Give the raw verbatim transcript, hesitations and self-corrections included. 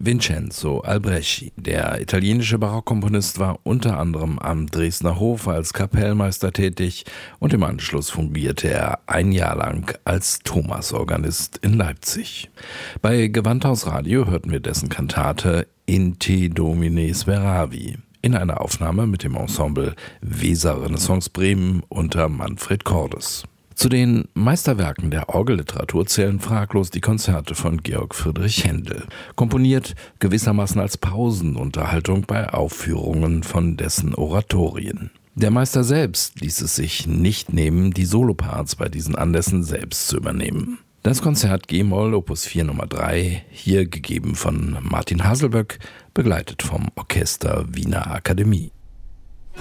Vincenzo Albrecci. Der italienische Barockkomponist war unter anderem am Dresdner Hof als Kapellmeister tätig und im Anschluss fungierte er ein Jahr lang als Thomasorganist in Leipzig. Bei Gewandhaus Radio hörten wir dessen Kantate In te Domine Speravi in einer Aufnahme mit dem Ensemble Weser Renaissance Bremen unter Manfred Cordes. Zu den Meisterwerken der Orgelliteratur zählen fraglos die Konzerte von Georg Friedrich Händel, komponiert gewissermaßen als Pausenunterhaltung bei Aufführungen von dessen Oratorien. Der Meister selbst ließ es sich nicht nehmen, die Soloparts bei diesen Anlässen selbst zu übernehmen. Das Konzert G-Moll Opus vier Nummer drei, hier gegeben von Martin Haselböck, begleitet vom Orchester Wiener Akademie.